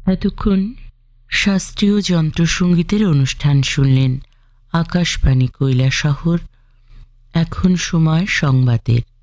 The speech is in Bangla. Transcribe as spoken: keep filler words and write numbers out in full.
এতক্ষণ শাস্ত্রীয় যন্ত্রসঙ্গীতের অনুষ্ঠান শুনলেন আকাশবাণী কৈলাসহর। এখন সময় সংবাদের।